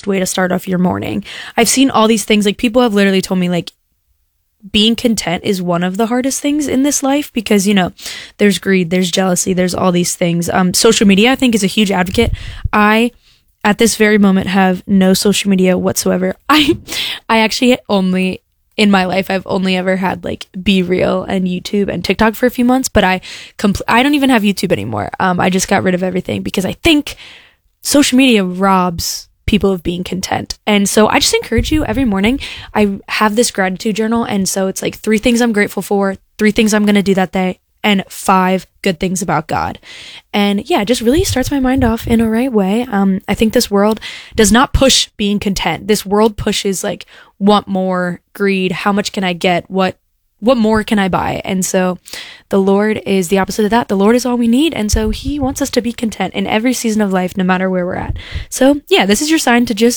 best way to start off your morning. I've seen all these things, like people have literally told me like being content is one of the hardest things in this life because, you know, there's greed, there's jealousy, there's all these things. Social media, I think, is a huge advocate. I, at this very moment, have no social media whatsoever. I actually only, in my life, I've only ever had like Be Real and YouTube and TikTok for a few months, but I don't even have YouTube anymore. I just got rid of everything because I think social media robs people of being content. And so I just encourage you every morning. I have this gratitude journal. And so it's like 3 things I'm grateful for, 3 things I'm going to do that day, and 5 good things about God. And yeah, it just really starts my mind off in a right way. I think this world does not push being content. This world pushes like, want more, greed, how much can I get? What more can I buy? And so the Lord is the opposite of that. The Lord is all we need. And so he wants us to be content in every season of life, no matter where we're at. So yeah, this is your sign to just